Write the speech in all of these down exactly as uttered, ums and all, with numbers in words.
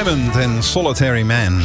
Diamond en Solitary Man.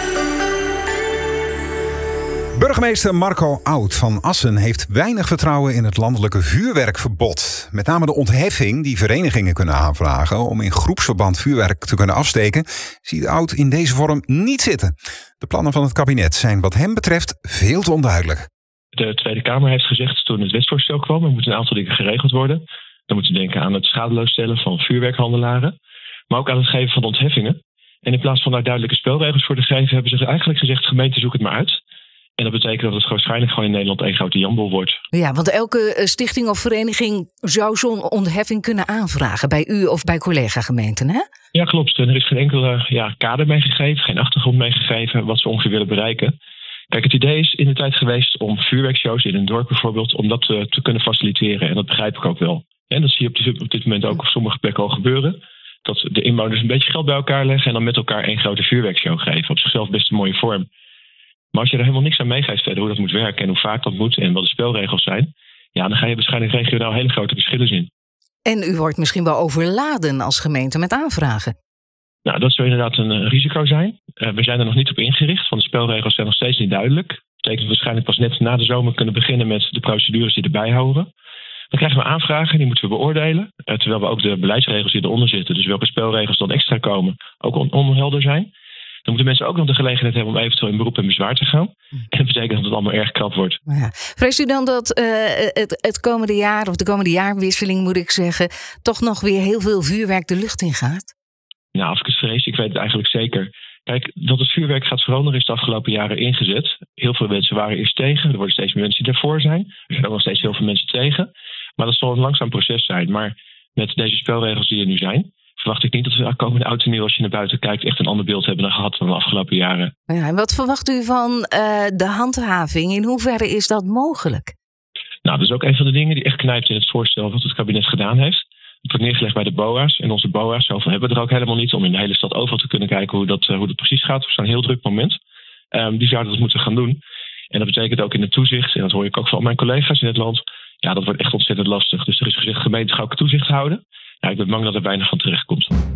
Burgemeester Marco Oud van Assen heeft weinig vertrouwen in het landelijke vuurwerkverbod. Met name de ontheffing die verenigingen kunnen aanvragen om in groepsverband vuurwerk te kunnen afsteken, ziet Oud in deze vorm niet zitten. De plannen van het kabinet zijn wat hem betreft veel te onduidelijk. De Tweede Kamer heeft gezegd toen het wetsvoorstel kwam, er moeten een aantal dingen geregeld worden. Dan moeten we denken aan het schadeloosstellen van vuurwerkhandelaren, maar ook aan het geven van ontheffingen. En in plaats van daar duidelijke spelregels voor te geven, hebben ze eigenlijk gezegd: gemeente, zoek het maar uit. En dat betekent dat het waarschijnlijk gewoon in Nederland één grote janboel wordt. Ja, want elke stichting of vereniging zou zo'n ontheffing kunnen aanvragen bij u of bij collega-gemeenten, hè? Ja, klopt. En er is geen enkele ja, kader meegegeven, geen achtergrond meegegeven wat ze ongeveer willen bereiken. Kijk, het idee is in de tijd geweest om vuurwerkshows in een dorp bijvoorbeeld, om dat te, te kunnen faciliteren. En dat begrijp ik ook wel. En dat zie je op dit, op dit moment ook op sommige plekken al gebeuren. Dat de inwoners een beetje geld bij elkaar leggen en dan met elkaar één grote vuurwerkshow geven. Op zichzelf best een mooie vorm. Maar als je er helemaal niks aan meegeeft verder hoe dat moet werken en hoe vaak dat moet en wat de spelregels zijn, ja, dan ga je waarschijnlijk regionaal hele grote verschillen zien. En u wordt misschien wel overladen als gemeente met aanvragen. Nou, dat zou inderdaad een uh, risico zijn. Uh, we zijn er nog niet op ingericht, want de spelregels zijn nog steeds niet duidelijk. Dat betekent dat we waarschijnlijk pas net na de zomer kunnen beginnen met de procedures die erbij horen. Dan krijgen we aanvragen, die moeten we beoordelen. Uh, terwijl we ook de beleidsregels die eronder zitten, dus welke spelregels dan extra komen, ook on- onhelder zijn. Dan moeten mensen ook nog de gelegenheid hebben om eventueel in beroep en bezwaar te gaan. En dat betekent dat het allemaal erg krap wordt. Ja. Vreest u dan dat uh, het, het komende jaar, of de komende jaarwisseling moet ik zeggen, toch nog weer heel veel vuurwerk de lucht in gaat? Nou, als ik het vrees, ik weet het eigenlijk zeker. Kijk, dat het vuurwerk gaat veranderen is de afgelopen jaren ingezet. Heel veel mensen waren eerst tegen. Er worden steeds meer mensen die ervoor zijn. Er zijn ook nog steeds heel veel mensen tegen. Maar dat zal een langzaam proces zijn. Maar met deze spelregels die er nu zijn, verwacht ik niet dat we de komende oud en nieuw, als je naar buiten kijkt, echt een ander beeld hebben dan gehad van de afgelopen jaren. Ja, en wat verwacht u van uh, de handhaving? In hoeverre is dat mogelijk? Nou, dat is ook een van de dingen die echt knijpt in het voorstel wat het kabinet gedaan heeft. Het wordt neergelegd bij de B O A's. En onze B O A's, zoveel hebben we er ook helemaal niet, om in de hele stad overal te kunnen kijken hoe dat, uh, hoe dat precies gaat. Het is een heel druk moment. Um, die zouden dat moeten gaan doen. En dat betekent ook in het toezicht, en dat hoor ik ook van mijn collega's in het land, ja, dat wordt echt ontzettend lastig. Dus er is gezegd, gemeenten gaan ook toezicht houden. Ja, ik ben bang dat er weinig van terecht komt.